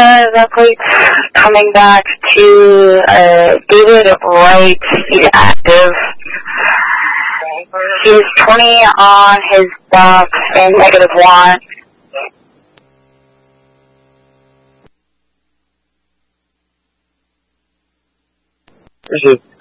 plate's coming back to David Wright. He's active. He's 20 on his box and -1. Received.